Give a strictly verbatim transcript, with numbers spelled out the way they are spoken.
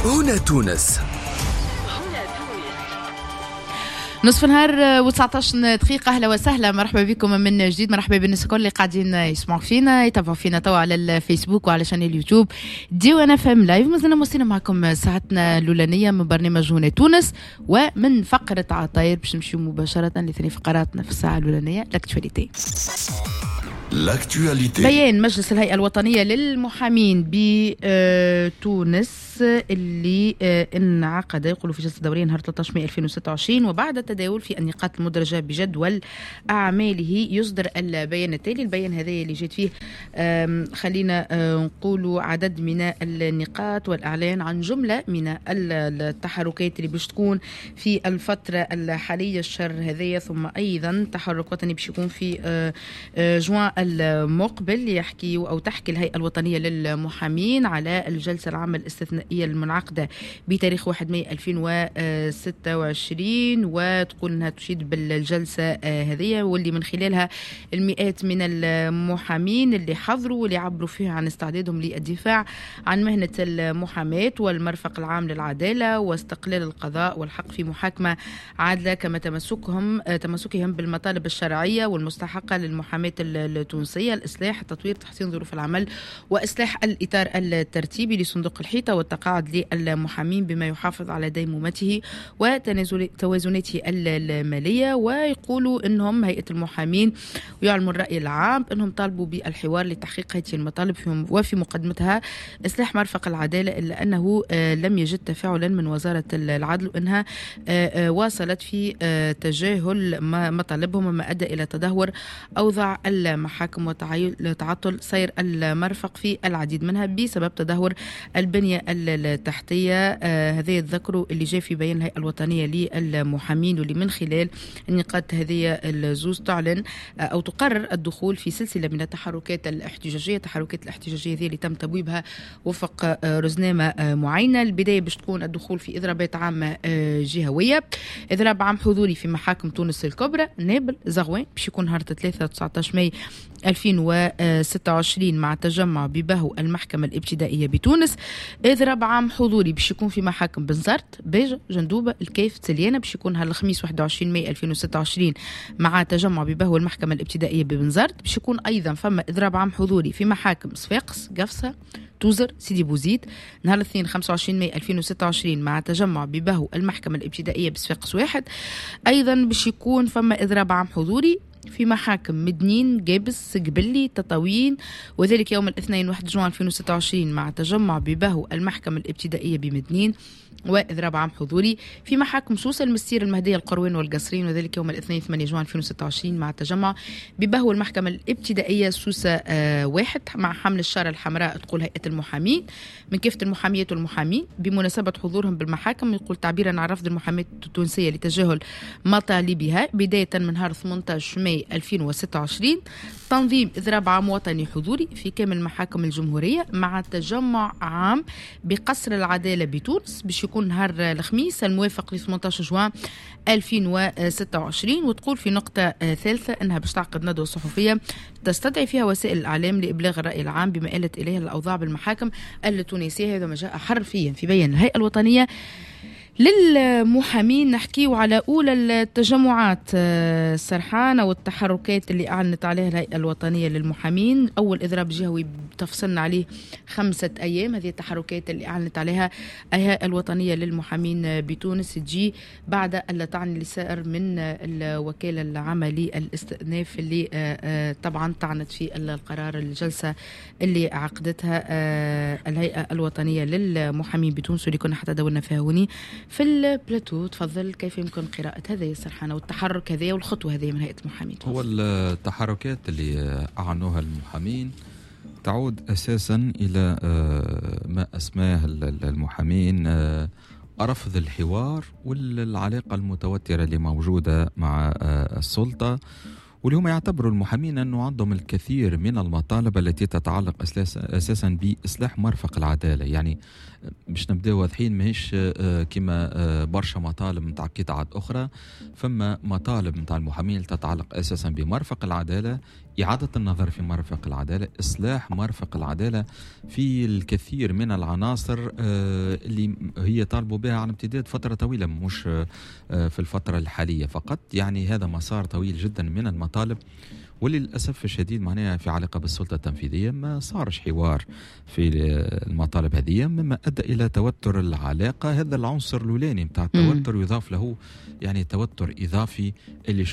هنا تونس. نصف نهار وتسعطاش دقيقة. أهلا وسهلا، مرحبا بكم من جديد. مرحبا بالناس الكل اللي قاعدين يسمعوا فينا يتابعوا فينا توا على الفيسبوك وعلى شان اليوتيوب ديو أنا فهم لايف. مازلنا موصلين معكم ساعتنا الأولانية من برنامج هنا تونس ومن فقرة عطاير باش نمشيو مباشرة لثاني فقراتنا في الساعة الأولانية لاكتواليتي. بيان مجلس الهيئة الوطنية للمحامين بتونس اللي انعقد يقولوا في جلسة دورية نهار ثلاثة عشر مايو ألفين وستة وعشرين، وبعد التداول في النقاط المدرجة بجدول أعماله يصدر البيان التالي. البيان هذا اللي جيت فيه خلينا نقولوا عدد من النقاط والإعلان عن جملة من التحركات اللي باش تكون في الفترة الحالية الشهر هذايا، ثم أيضا تحرك وطني باش يكون في جوان المقبل يحكي أو تحكي الهيئة الوطنية للمحامين على الجلسة العامة الاستثنائية المنعقدة بتاريخ واحد مايو ألفين وستة وعشرين، وتقول أنها تشيد بالجلسة هذه واللي من خلالها المئات من المحامين اللي حضروا واللي عبروا فيها عن استعدادهم للدفاع عن مهنة المحاماة والمرفق العام للعدالة واستقلال القضاء والحق في محاكمة عادلة، كما تمسكهم تمسكهم بالمطالب الشرعية والمستحقة للمحاماة التونسية، الإصلاح، التطوير، تحسين ظروف العمل، وإصلاح الإطار الترتيبي لصندوق الحيطة والتقاعد للمحامين بما يحافظ على ديمومته وتوازناته المالية. ويقولوا أنهم هيئة المحامين ويعلموا الرأي العام أنهم طالبوا بالحوار لتحقيق هذه المطالب فيهم، وفي مقدمتها إصلاح مرفق العدالة، إلا أنه لم يجد تفاعلا من وزارة العدل وأنها واصلت في تجاهل مطالبهم مما أدى إلى تدهور أوضاع المحاكم وتعطل سير المرفق في العديد منها بسبب تدهور البنية التحتية. آه هذه الذكر اللي جاء في بيان الهيئة الوطنية للمحامين، واللي من خلال النقاط هذه الزوز تعلن آه أو تقرر الدخول في سلسلة من التحركات الاحتجاجية. التحركات الاحتجاجية هذه اللي تم تبويبها وفق آه رزنامة آه معينة. البداية باش تكون الدخول في إضرابات عامة آه جهوية، إضراب عام حضوري في محاكم تونس الكبرى، نابل، زغوان، باش يكون نهار ثلاثة وتسعة عشر مايو ألفين وستة وعشرين مع تجمع بباهو المحكمة الابتدائية بتونس. إضراب عام حضوري باش يكون في محاكم بنزرت، باجة، جندوبة، الكيف، تسليانة، باش يكون هالخميس واحد وعشرين مايو ألفين وستة وعشرين مع تجمع بباهو المحكمة الابتدائية ببنزرت. باش يكون أيضا فما إضراب عام حضوري في محاكم صفاقس، قفصة، توزر، سيدي بوزيد نهار الاثنين خمسة وعشرين مايو ألفين وستة وعشرين مع تجمع بباهو المحكمة الابتدائية بصفاقس واحد. أيضا باش يكون فما إضراب عام حضوري في محاكم مدنين، قابس، قبلي، تطاوين، وذلك يوم الاثنين واحد جوان ألفين وستة وعشرين مع تجمع بباهو المحكمة الابتدائية بمدنين. وإضراب عام حضوري في محاكم سوسة، المستير، المهدية، القروين والقصرين، وذلك يوم الاثنين ثمانية جوان ألفين وستة وعشرين مع تجمع بباهو المحكمة الابتدائية سوسة آه واحد مع حمل الشارة الحمراء. تقول هيئة المحامين من كافة المحاميات والمحامين بمناسبة حضورهم بالمحاكم، يقول تعبيرا عن رفض المحاماة التونسية لتجاهل مطالبها بداية من نهار ثمانية عشر مايو ألفين وستة وعشرين، تنظيم إضراب عام وطني حضوري في كامل محاكم الجمهورية مع تجمع عام بقصر العدالة بتونس باش يكون نهار الخميس الموافق ل ثمانية عشر جوان ألفين وستة وعشرين. وتقول في نقطة ثالثة أنها باش تعقد ندوة صحفية تستدعي فيها وسائل الإعلام لإبلاغ الرأي العام بما آلت إليه الأوضاع بالمحاكم التونسية. هذا ما جاء حرفيا في بيان الهيئة الوطنية للمحامين. نحكيو على أولى التجمعات السرحانة والتحركات اللي أعلنت عليها الهيئة الوطنية للمحامين. أول إضراب جهوي تفصلنا عليه خمسة أيام. هذه التحركات اللي أعلنت عليها الهيئة الوطنية للمحامين بتونس تجي بعد الطعن اللي سائر من الوكالة العامة للاستئناف اللي طبعا طعنت في القرار الجلسة اللي عقدتها الهيئة الوطنية للمحامين بتونس واللي كنا حتى دولنا فيها هوني في البلاتو. تفضل، كيف يمكن قراءة هذه السرحانة والتحرك هذه والخطوة هذه من هيئة المحامين؟ هو التحركات اللي أعلنوها المحامين تعود أساسا إلى ما أسماه المحامين رفض الحوار والعلاقة المتوترة اللي موجودة مع السلطة، واللي هم يعتبروا المحامين أنه عندهم الكثير من المطالب التي تتعلق أساسا بإصلاح مرفق العدالة. يعني مش نبدأ واضحين، ماهيش كما برشا مطالب متاع قطاعات أخرى، فما مطالب متاع المحامين تتعلق أساسا بمرفق العدالة إعادة النظر في مرفق العدالة، إصلاح مرفق العدالة في الكثير من العناصر اللي هي طالبوا بها على امتداد فترة طويلة، مش في الفترة الحالية فقط. يعني هذا مسار طويل جدا من المطالب، وللأسف الشديد معناها في علاقة بالسلطة التنفيذية ما صارش حوار في المطالب هذه، مما أدى إلى توتر العلاقة. هذا العنصر الأولاني متاع التوتر يضاف له يعني توتر إضافي اللي